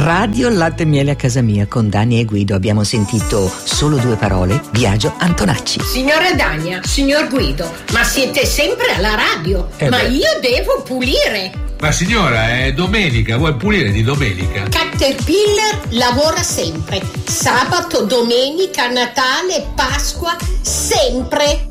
Radio Latte e Miele a casa mia con Dani e Guido. Abbiamo sentito Solo due parole, Biagio Antonacci. Signora Dania, signor Guido, ma siete sempre alla radio. Io devo pulire. Ma signora, è domenica, vuoi pulire di domenica? Caterpillar lavora sempre. Sabato, domenica, Natale, Pasqua, sempre.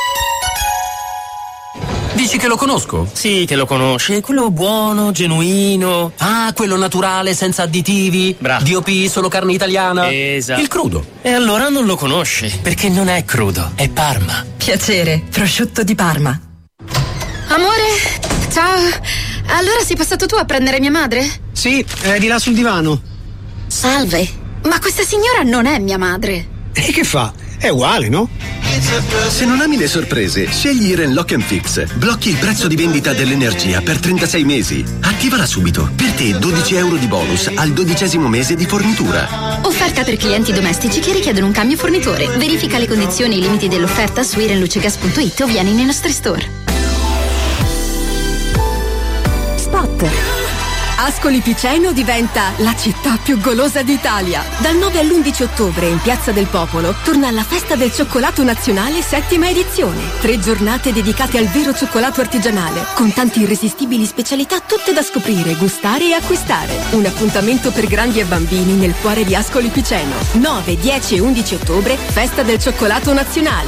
Dici che lo conosco? Sì, che lo conosci. È quello buono, genuino. Ah, quello naturale, senza additivi. Bravo. DOP, solo carne italiana. Esatto. Il crudo. E allora non lo conosce, perché non è crudo, è Parma. Piacere, prosciutto di Parma. Amore, ciao. Allora sei passato tu a prendere mia madre? Sì, è di là sul divano. Salve, ma questa signora non è mia madre. E che fa? È uguale, no? Se non ami le sorprese, scegli Iren Lock & Fix. Blocchi il prezzo di vendita dell'energia per 36 mesi. Attivala subito. Per te 12 euro di bonus al 12° mese di fornitura. Offerta per clienti domestici che richiedono un cambio fornitore. Verifica le condizioni e i limiti dell'offerta su irenlucegas.it o vieni nei nostri store. Spot. Ascoli Piceno diventa la città più golosa d'Italia. Dal 9 all'11 ottobre in Piazza del Popolo torna alla Festa del Cioccolato Nazionale 7ª edizione. 3 giornate dedicate al vero cioccolato artigianale, con tante irresistibili specialità tutte da scoprire, gustare e acquistare. Un appuntamento per grandi e bambini nel cuore di Ascoli Piceno. 9, 10 e 11 ottobre, Festa del Cioccolato Nazionale.